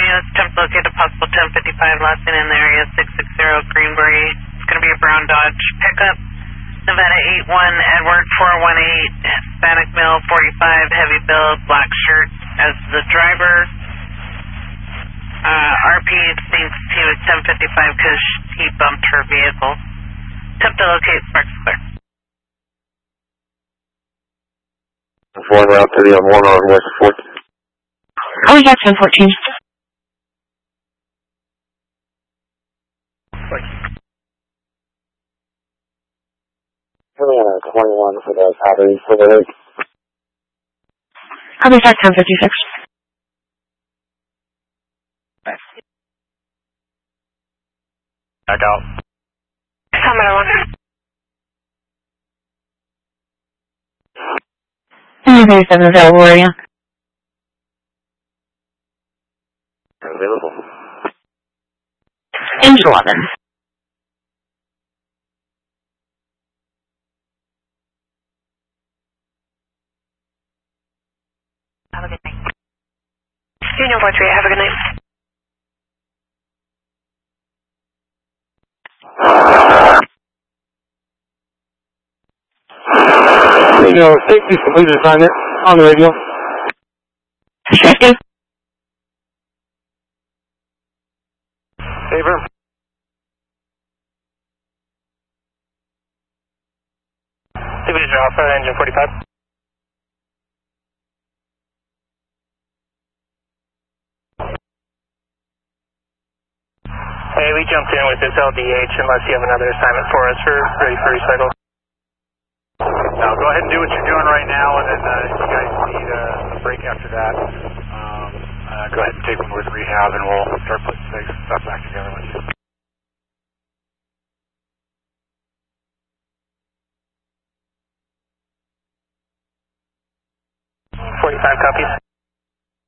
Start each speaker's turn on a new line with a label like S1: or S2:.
S1: units, attempt to locate a possible 1055 last in the area 660 Greenberry. It's going to be a brown Dodge pickup. Nevada 81, Edward 418, Hispanic male 45, heavy build, black shirt as the driver. RP thinks he was 1055 because he bumped her vehicle. Attempt to locate Sparks Clear.
S2: One route to the one on West 14.
S3: Oh, yeah, 1014.
S2: Thanks. 21 for the battery for the lake.
S3: Copy start 1056.
S2: Back out.
S3: Commander 1. 37 available area.
S2: Available.
S3: Engine 11.
S1: Have a good night.
S3: Union 43, have a good night.
S2: Radio, safety complete assignment on the radio.
S3: Effective.
S2: Favor. Division Alpha, engine 45. Hey, we jumped in with this LDH unless you have another assignment for us. We're ready for recycle.
S4: Now go ahead and do what you're doing right now, and then if you guys need a break after that, go ahead and take one with rehab, and we'll start putting stuff back together with you.
S2: 45 copies.